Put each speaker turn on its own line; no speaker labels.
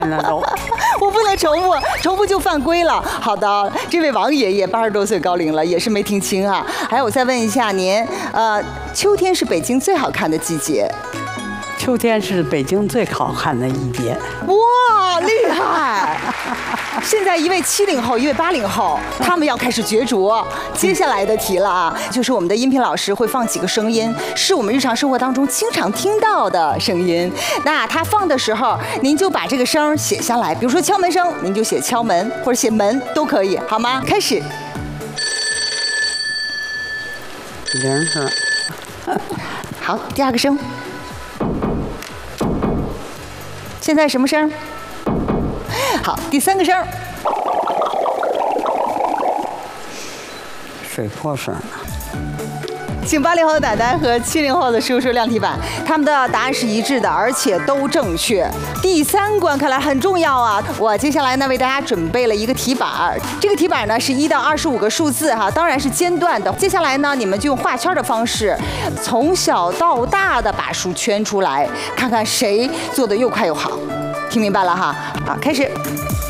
那都
我不能重复就犯规了。好的，这位王爷爷80多岁高龄了，也是没听清啊。还有，我再问一下您，秋天是北京最好看的季节。
秋天是北京最好看的一节。
哇，厉害！现在一位70后，一位80后，他们要开始角逐接下来的题了啊！就是我们的音频老师会放几个声音，是我们日常生活当中经常听到的声音。那他放的时候，您就把这个声写下来，比如说敲门声，您就写敲门，或者写门都可以，好吗？开始。
铃声。
好，第2个声。现在什么声？好，第3个声。
水泼声。
请80后的奶奶和70后的叔叔亮题板，他们的答案是一致的，而且都正确。第3关看来很重要啊！我接下来呢为大家准备了一个题板，这个题板呢是1到25个数字哈，当然是间断的。接下来呢，你们就用画圈的方式，从小到大的把数圈出来，看看谁做的又快又好。听明白了哈？好，开始。